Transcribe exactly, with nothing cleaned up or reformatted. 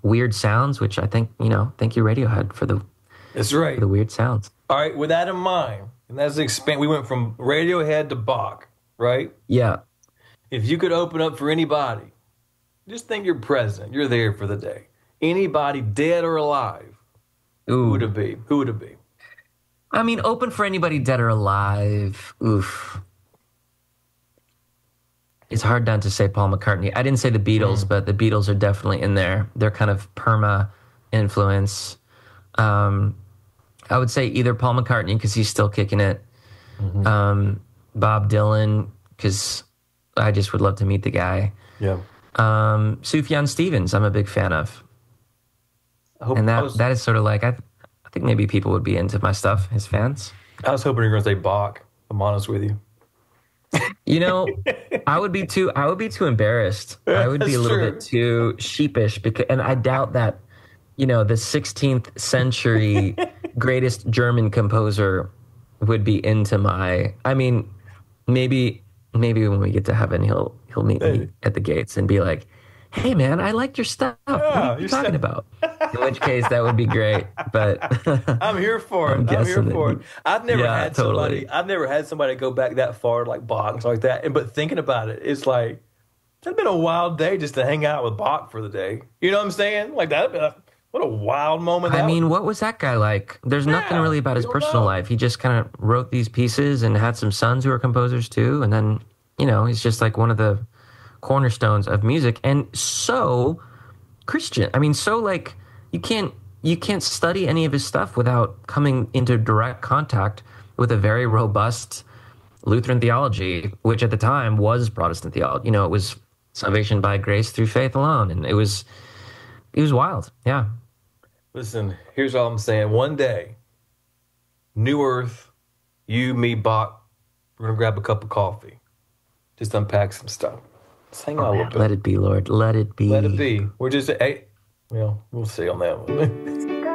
weird sounds, which I think, you know, thank you Radiohead for the, That's right. for the weird sounds. All right, with that in mind, and that's the expand, we went from Radiohead to Bach, right? Yeah. If you could open up for anybody, just think you're president, you're there for the day. Anybody dead or alive, Ooh. who would it be? Who would it be? I mean, open for anybody dead or alive. Oof. It's hard not to say Paul McCartney. I didn't say the Beatles, mm. but the Beatles are definitely in there. They're kind of perma influence. Um, I would say either Paul McCartney because he's still kicking it. Mm-hmm. Um, Bob Dylan because I just would love to meet the guy. Yeah. Um, Sufjan Stevens, I'm a big fan of. I hope, and that was, that is sort of like I, I think maybe people would be into my stuff, his fans. I was hoping you were going to say Bach. I'm honest with you. You know, I would be too. I would be too embarrassed. I would be a little true. bit too sheepish because, and I doubt that, you know, the sixteenth century greatest German composer would be into my. I mean, maybe, maybe when we get to heaven, he'll he'll meet me at the gates and be like, "Hey, man, I liked your stuff. Yeah, what are you talking st- about?" In which case, that would be great. But I'm here for it. I'm, I'm here for it. I've never yeah, had somebody. Totally. I've never had somebody go back that far, like Bach and stuff like that. And but thinking about it, it's like that'd been a wild day just to hang out with Bach for the day. You know what I'm saying? Like that. A, what a wild moment. I that mean, was. What was that guy like? There's yeah, nothing really about his personal know. life. He just kind of wrote these pieces and had some sons who were composers too. And then, you know, he's just like one of the cornerstones of music, and so Christian. I mean, so like you can't. You can't study any of his stuff without coming into direct contact with a very robust Lutheran theology, which at the time was Protestant theology. You know, it was salvation by grace through faith alone, and it was it was wild. Yeah. Listen, here's all I'm saying. One day, New Earth, you, me, Bach, we're gonna grab a cup of coffee, just unpack some stuff. Let's hang out oh, a little man, bit. Let it be, Lord. Let it be. Let it be. We're just hey. Well, we'll see on that one.